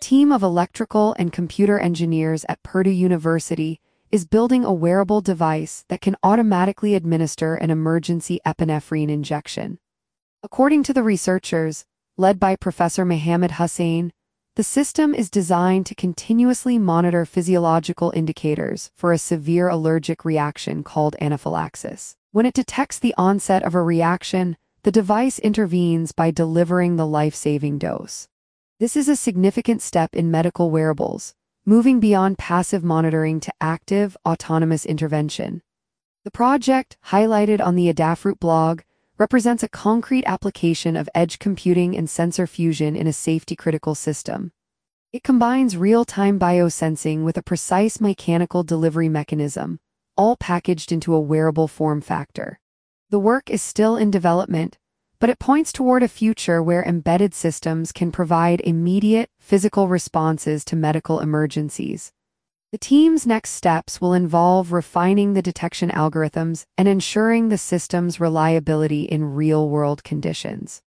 team of electrical and computer engineers at Purdue University is building a wearable device that can automatically administer an emergency epinephrine injection. According to the researchers, led by Professor Mohammed Hussain, the system is designed to continuously monitor physiological indicators for a severe allergic reaction called anaphylaxis. When it detects the onset of a reaction, the device intervenes by delivering the life-saving dose. This is a significant step in medical wearables, moving beyond passive monitoring to active, autonomous intervention. The project, highlighted on the Adafruit blog, represents a concrete application of edge computing and sensor fusion in a safety-critical system. It combines real-time biosensing with a precise mechanical delivery mechanism, all packaged into a wearable form factor. The work is still in development, but it points toward a future where embedded systems can provide immediate, physical responses to medical emergencies. The team's next steps will involve refining the detection algorithms and ensuring the system's reliability in real-world conditions.